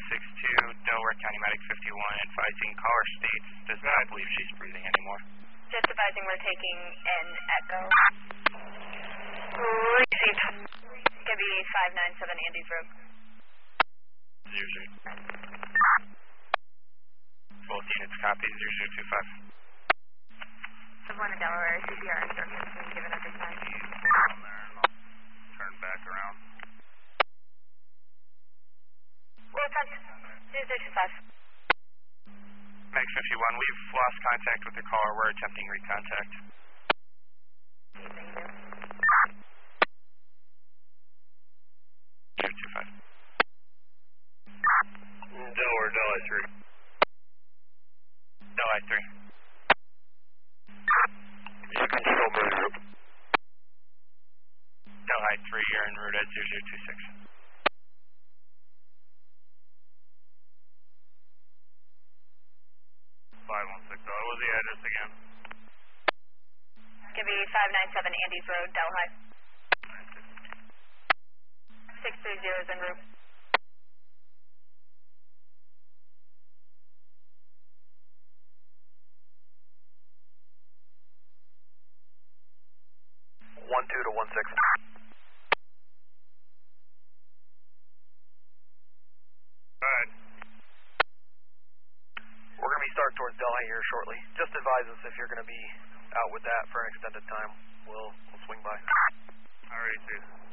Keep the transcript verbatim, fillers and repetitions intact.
six two, Delaware County Medic fifty-one, advising caller states does not believe she's breathing anymore. Just advising we're taking an echo. Received. Gonna be five nine seven Andes Road. Zero zero. Both units copy, zero zero two five. One in Delaware, C P R instructions being given at this time. Down there and I'll turn back around. What's up? zero zero two five. Meg fifty-one, we've lost contact with the caller. We're attempting recontact. zero two five. Delaware, Delaware three. Delaware three. You control burn group. Delaware three, you're en route at zero zero two six. five one six, what was the address again? Gonna be five nine seven Andes Road, Delhi. six three zero is en route. one two to one six. Alright. We're going to be starting towards Delhi here shortly. Just advise us if you're going to be out with that for an extended time. We'll, we'll swing by. Alright, see you.